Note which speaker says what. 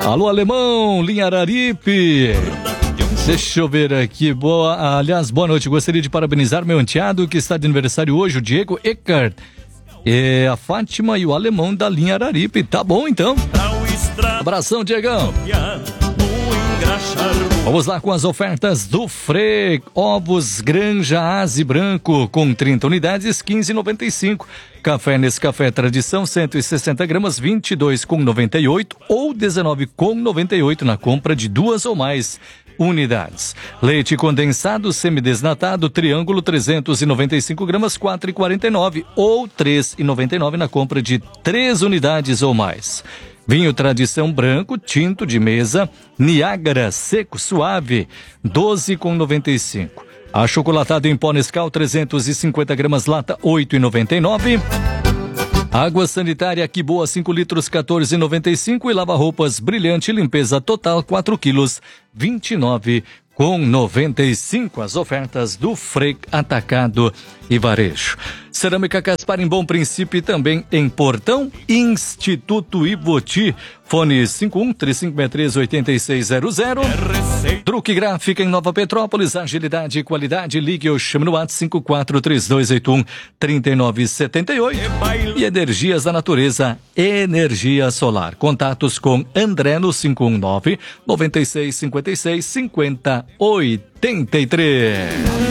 Speaker 1: Alô, Alemão, linha Araripe. Deixa eu ver aqui. Boa noite. Gostaria de parabenizar meu enteado que está de aniversário hoje, o Diego Eckert. A Fátima e o Alemão da linha Araripe. Tá bom, então. Abração, Diegão. Vamos lá com as ofertas do Frei. Ovos Granja Aze Branco com 30 unidades, R$15,95. Café Nescafé Tradição, 160 gramas, R$22,98 ou R$19,98 na compra de 2 ou mais unidades. Leite condensado semidesnatado Triângulo, 395 gramas, R$4,49 ou R$3,99 na compra de 3 unidades ou mais. Vinho Tradição Branco, tinto de mesa, Niágara Seco Suave, R$12,95. Achocolatado em pó Nescau, 350 gramas, lata, R$8,99. Água sanitária Que Boa, 5 litros, R$14,95. E lava-roupas Brilhante Limpeza Total, 4 quilos, R$29,95. As ofertas do Frei Atacado e Varejo. Cerâmica Caspar em Bom Princípio e também em Portão. Instituto Ivoti. Fone 51-3563-8600. Truque Gráfica em Nova Petrópolis. Agilidade e qualidade. Ligue ou chame no WhatsApp 543281-3978. E Energias da Natureza, energia solar. Contatos com André no 519-9656-5083.